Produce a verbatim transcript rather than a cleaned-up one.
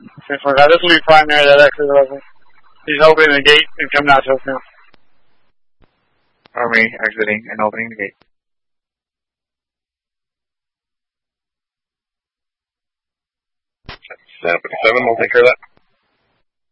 ten forty-five. This will be primary, that exit over. He's opening the gate and coming out to us now. Army exiting and opening the gate. seven fifty-seven, we'll take care of that.